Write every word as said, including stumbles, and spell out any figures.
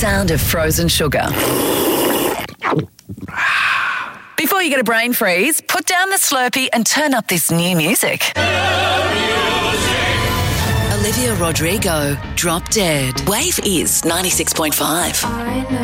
sound of frozen sugar. Before you get a brain freeze, put down the Slurpee and turn up this new music. Olivia Rodrigo, Drop Dead. Wave is ninety-six point five.